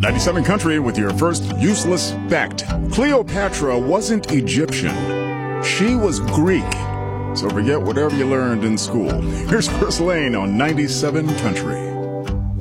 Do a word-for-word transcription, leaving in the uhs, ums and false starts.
ninety-seven Country with your first useless fact. Cleopatra wasn't Egyptian. She was Greek. So forget whatever you learned in school. Here's Chris Lane on ninety-seven Country.